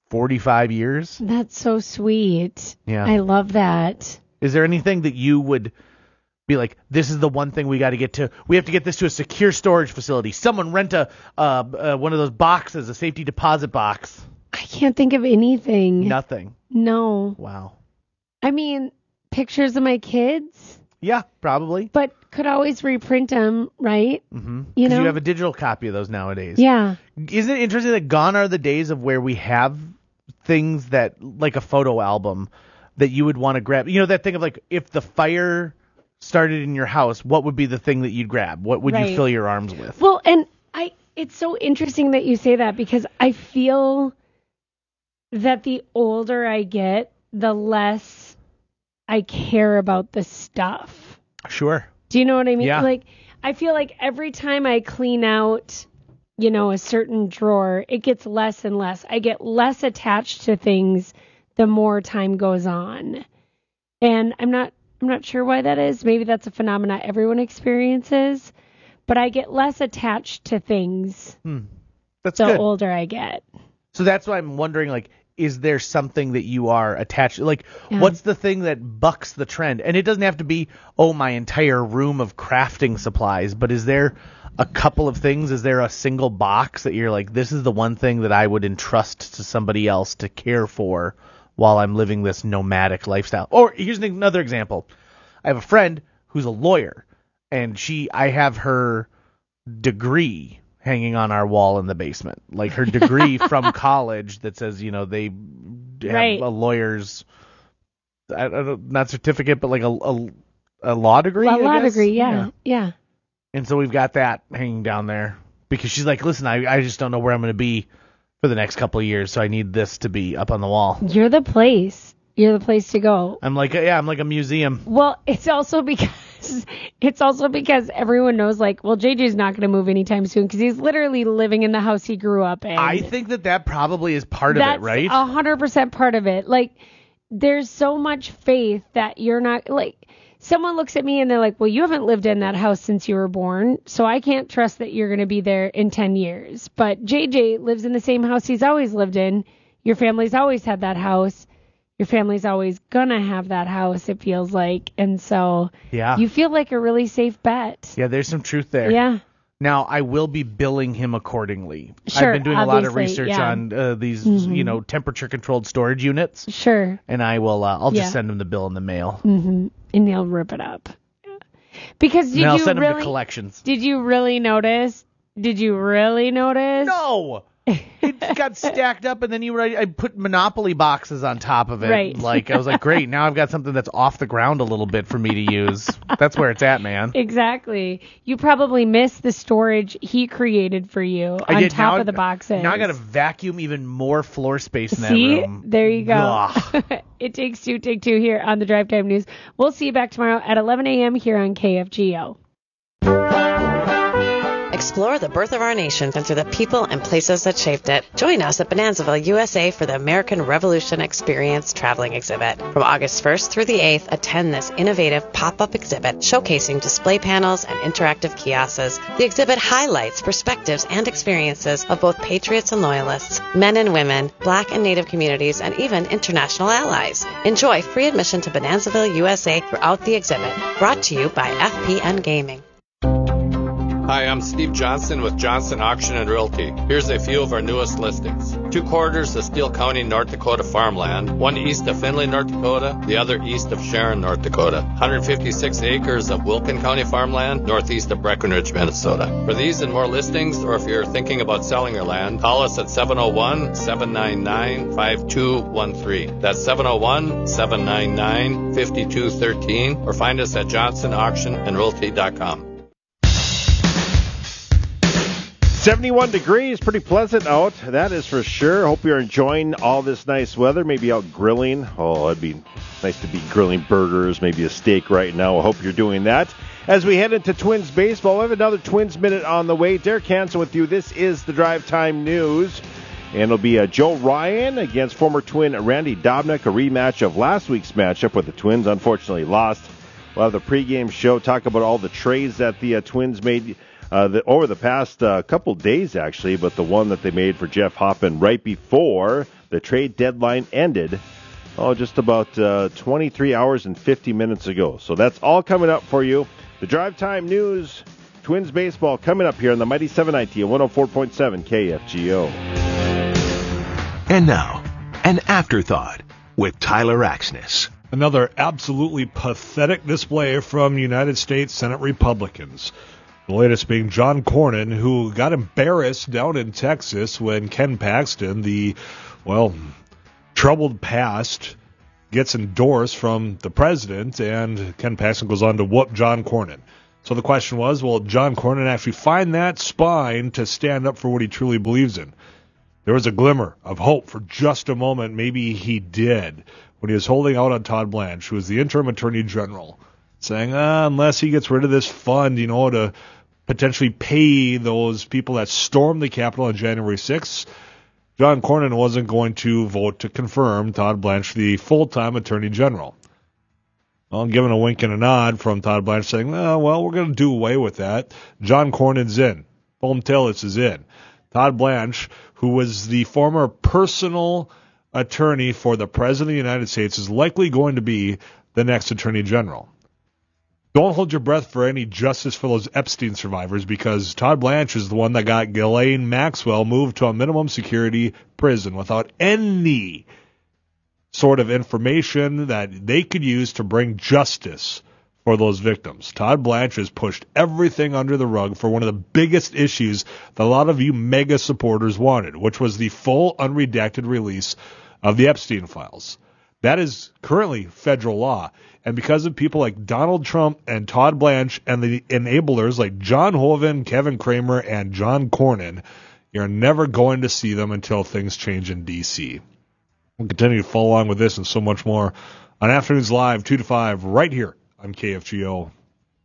forty-five years. That's so sweet. Yeah. I love that. Is there anything that you would be like, this is the one thing we got to get to? We have to get this to a secure storage facility. Someone rent a uh, uh, one of those boxes, a safety deposit box. I can't think of anything. Nothing. No. Wow. I mean, pictures of my kids. Yeah, probably. But could always reprint them, right? Mm-hmm. You know, you have a digital copy of those nowadays. Yeah. Isn't it interesting that gone are the days of where we have things that, like a photo album, that you would want to grab? You know, that thing of like, if the fire started in your house, what would be the thing that you'd grab? What would Right. you fill your arms with? Well, and I, it's so interesting that you say that, because I feel that the older I get, the less I care about the stuff. Sure. Do you know what I mean? Yeah. Like, I feel like every time I clean out, you know, a certain drawer, it gets less and less. I get less attached to things the more time goes on. And I'm not I'm not sure why that is. Maybe that's a phenomena everyone experiences, but I get less attached to things Hmm. That's the good. older I get. So that's why I'm wondering, like, is there something that you are attached to? Like, Yeah. what's the thing that bucks the trend? And it doesn't have to be, oh, my entire room of crafting supplies, but is there a couple of things? Is there a single box that you're like, this is the one thing that I would entrust to somebody else to care for while I'm living this nomadic lifestyle? Or here's another example. I have a friend who's a lawyer, and she, I have her degree hanging on our wall in the basement, like her degree from college that says, you know, they have Right. a lawyer's, I don't know, not certificate, but like a a, a law degree. A I law guess? degree, yeah, yeah. And so we've got that hanging down there because she's like, listen, I I just don't know where I'm going to be for the next couple of years, so I need this to be up on the wall. You're the place. You're the place to go. I'm like, yeah, I'm like a museum. Well, it's also because it's also because everyone knows, like, well, J J's not going to move anytime soon because he's literally living in the house he grew up in. I think that that probably is part That's of it, right? a hundred percent part of it. Like, there's so much faith that you're not, like, someone looks at me and they're like, well, you haven't lived in that house since you were born, so I can't trust that you're going to be there in ten years. But J J lives in the same house he's always lived in. Your family's always had that house. Your family's always gonna have that house, it feels like. And so Yeah. you feel like a really safe bet. Yeah, there's some truth there. Yeah. Now, I will be billing him accordingly. Sure, I've been doing a lot of obviously, research yeah. on uh, these, Mhm. you know, temperature-controlled storage units. Sure. And I will, uh, I'll just Yeah. send him the bill in the mail. hmm And he'll rip it up. Because did and I'll you send him really to collections. Did you really notice? Did you really notice? No. It got stacked up, and then you were, I put Monopoly boxes on top of it. Right. Like, I was like, great, now I've got something that's off the ground a little bit for me to use. That's where it's at, man. Exactly. You probably missed the storage he created for you I on did. top Now of the boxes. Now I got to vacuum even more floor space in that See? room. There you go. Ugh. It takes two, take two here on the Drive Time News. We'll see you back tomorrow at eleven a.m. here on K F G O. Explore the birth of our nation and through the people and places that shaped it. Join us at Bonanzaville, U S A for the American Revolution Experience Traveling Exhibit. From August first through the eighth, attend this innovative pop-up exhibit showcasing display panels and interactive kiosks. The exhibit highlights perspectives and experiences of both patriots and loyalists, men and women, Black and Native communities, and even international allies. Enjoy free admission to Bonanzaville, U S A throughout the exhibit. Brought to you by F P N Gaming. Hi, I'm Steve Johnson with Johnson Auction and Realty. Here's a few of our newest listings. Two quarters of Steele County, North Dakota farmland, one east of Findlay, North Dakota, the other east of Sharon, North Dakota. one hundred fifty-six acres of Wilkin County farmland, northeast of Breckenridge, Minnesota. For these and more listings, or if you're thinking about selling your land, call us at seven oh one, seven nine nine, five two one three. That's seven oh one, seven nine nine, five two one three, or find us at johnson auction and realty dot com. seventy-one degrees, pretty pleasant out, that is for sure. Hope you're enjoying all this nice weather, maybe out grilling. Oh, it'd be nice to be grilling burgers, maybe a steak right now. I hope you're doing that. As we head into Twins baseball, we have another Twins Minute on the way. Derek Hansen with you. This is the Drive Time News. And it'll be uh, Joe Ryan against former Twin Randy Dobnak, a rematch of last week's matchup where the Twins unfortunately lost. We'll have the pregame show, talk about all the trades that the uh, Twins made uh, the, over the past uh, couple days, actually, but the one that they made for Jeff Hoffman right before the trade deadline ended, oh, just about uh, twenty-three hours and fifty minutes ago. So that's all coming up for you. The Drive Time News, Twins baseball coming up here on the Mighty seven ninety and one oh four point seven K F G O. And now, an afterthought with Tyler Axness. Another absolutely pathetic display from United States Senate Republicans. The latest being John Cornyn, who got embarrassed down in Texas when Ken Paxton, the, well, troubled past, gets endorsed from the president, and Ken Paxton goes on to whoop John Cornyn. So the question was, will John Cornyn actually find that spine to stand up for what he truly believes in? There was a glimmer of hope for just a moment. Maybe he did when he was holding out on Todd Blanche, who was the interim attorney general, saying, ah, unless he gets rid of this fund, you know, to potentially pay those people that stormed the Capitol on January sixth, John Cornyn wasn't going to vote to confirm Todd Blanche the full-time attorney general. Well, given a wink and a nod from Todd Blanche saying, oh, well, we're going to do away with that. John Cornyn's in. Fulton Tillis is in. Todd Blanche, who was the former personal attorney for the President of the United States, is likely going to be the next Attorney General. Don't hold your breath for any justice for those Epstein survivors, because Todd Blanche is the one that got Ghislaine Maxwell moved to a minimum security prison without any sort of information that they could use to bring justice for those victims. Todd Blanche has pushed everything under the rug for one of the biggest issues that a lot of you mega supporters wanted, which was the full unredacted release of the Epstein files. That is currently federal law. And because of people like Donald Trump and Todd Blanche and the enablers like John Hoeven, Kevin Kramer, and John Cornyn, you're never going to see them until things change in D C. We'll continue to follow along with this and so much more on Afternoons Live, two to five, right here on K F G O.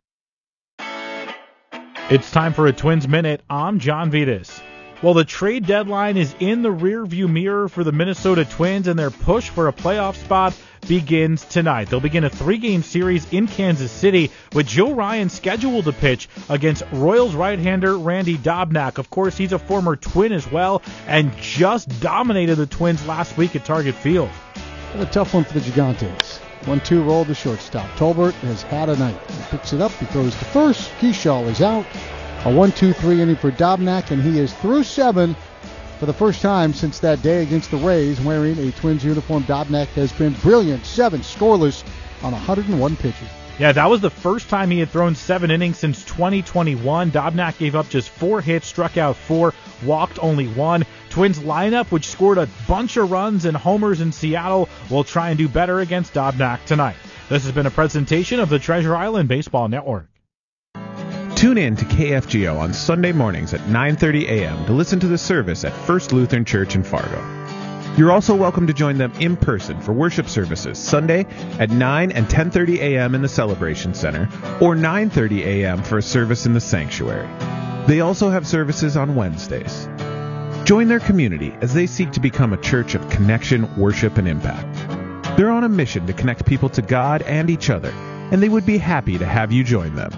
It's time for a Twins Minute. I'm John Vitas. Well, the trade deadline is in the rearview mirror for the Minnesota Twins, and their push for a playoff spot begins tonight. They'll begin a three-game series in Kansas City with Joe Ryan scheduled to pitch against Royals right-hander Randy Dobnak. Of course, he's a former Twin as well and just dominated the Twins last week at Target Field. A tough one for the Gigantes. one two roll to shortstop. Tolbert has had a night. He picks it up. He throws to first. Keyshaw is out. A one two three inning for Dobnak, and he is through seven for the first time since that day against the Rays wearing a Twins uniform. Dobnak has been brilliant. Seven scoreless on one hundred one pitches. Yeah, that was the first time he had thrown seven innings since twenty twenty-one. Dobnak gave up just four hits, struck out four, walked only one. Twins lineup, which scored a bunch of runs and homers in Seattle, will try and do better against Dobnak tonight. This has been a presentation of the Treasure Island Baseball Network. Tune in to K F G O on Sunday mornings at nine thirty a.m. to listen to the service at First Lutheran Church in Fargo. You're also welcome to join them in person for worship services Sunday at nine and ten thirty a.m. in the Celebration Center, or nine thirty a.m. for a service in the sanctuary. They also have services on Wednesdays. Join their community as they seek to become a church of connection, worship, and impact. They're on a mission to connect people to God and each other, and they would be happy to have you join them.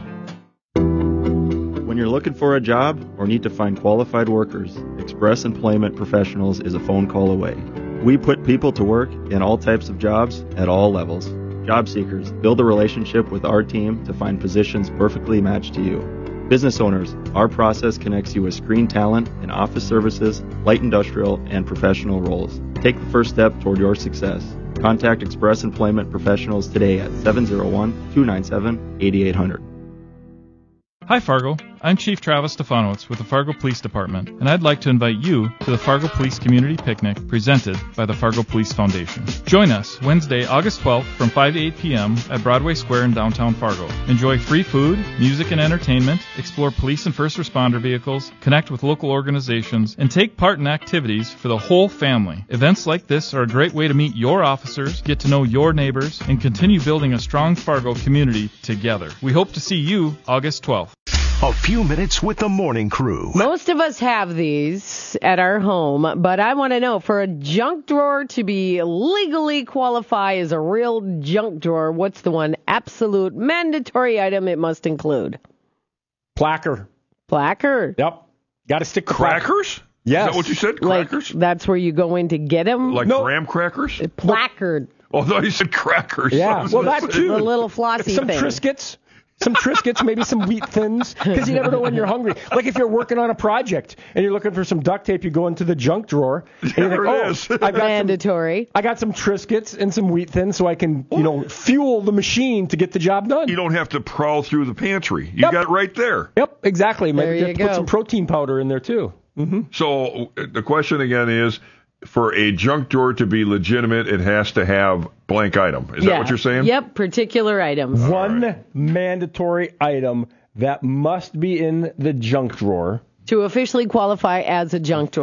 When you're looking for a job or need to find qualified workers, Express Employment Professionals is a phone call away. We put people to work in all types of jobs at all levels. Job seekers, build a relationship with our team to find positions perfectly matched to you. Business owners, our process connects you with screen talent in office services, light industrial, and professional roles. Take the first step toward your success. Contact Express Employment Professionals today at seven oh one, two nine seven, eight eight zero zero. Hi Fargo, I'm Chief Travis Stefanowitz with the Fargo Police Department, and I'd like to invite you to the Fargo Police Community Picnic presented by the Fargo Police Foundation. Join us Wednesday, August twelfth from five to eight p.m. at Broadway Square in downtown Fargo. Enjoy free food, music and entertainment, explore police and first responder vehicles, connect with local organizations, and take part in activities for the whole family. Events like this are a great way to meet your officers, get to know your neighbors, and continue building a strong Fargo community together. We hope to see you August twelfth. A few minutes with the morning crew. Most of us have these at our home, but I want to know, for a junk drawer to be legally qualify as a real junk drawer, what's the one absolute mandatory item it must include? Placker. Placard. Yep. Got to stick to crackers. Yes. Is that what you said? Crackers? Like, that's where you go in to get them? Like no. graham crackers? A placard. Oh, no, you said crackers. Yeah, well, that too. The little flossy some thing. Some Triscuits. Some Triscuits, maybe some wheat thins, because you never know when you're hungry. Like if you're working on a project and you're looking for some duct tape, you go into the junk drawer. And there you're it like, is. Oh, I got mandatory. Some, I got some Triscuits and some wheat thins, so I can, you know, fuel the machine to get the job done. You don't have to prowl through the pantry. You yep. got it right there. Yep, exactly. There Maybe you have to go. Put some protein powder in there too. Mm-hmm. So the question again is, for a junk drawer to be legitimate, it has to have blank item. Is yeah. that what you're saying? Yep, particular items. One right. mandatory item that must be in the junk drawer to officially qualify as a junk drawer.